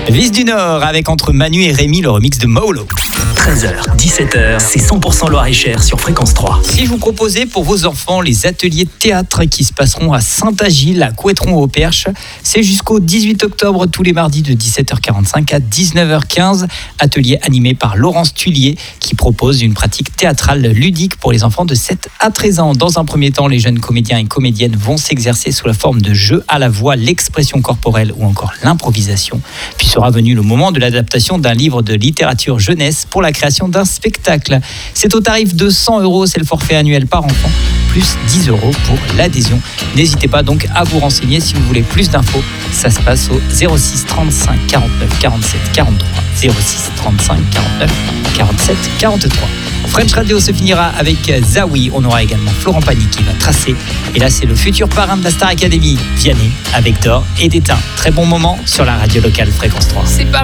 Vis du Nord avec entre Manu et Rémi le remix de Molo. 13h, 17h, c'est 100% Loir-et-Cher sur Fréquence 3. Si je vous proposais pour vos enfants les ateliers de théâtre qui se passeront à Saint-Agile, à Couëtron-au-Perche, c'est jusqu'au 18 octobre, tous les mardis de 17h45 à 19h15. Atelier animé par Laurence Tullier qui propose une pratique théâtrale ludique pour les enfants de 7 à 13 ans. Dans un premier temps, les jeunes comédiens et comédiennes vont s'exercer sous la forme de jeux à la voix, l'expression corporelle ou encore l'improvisation. Puis sera venu le moment de l'adaptation d'un livre de littérature jeunesse pour la création d'un spectacle. C'est au tarif de 100 €, c'est le forfait annuel par enfant, plus 10 € pour l'adhésion. N'hésitez pas donc à vous renseigner si vous voulez plus d'infos. Ça se passe au 06 35 49 47 43. 06 35 49 47 43. French Radio se finira avec Zawi. On aura également Florent Pagny qui va tracer. Et là, c'est le futur parrain de la Star Academy, Vianney, avec Dor et Détain. Très bon moment sur la radio locale Fréquence 3. C'est pas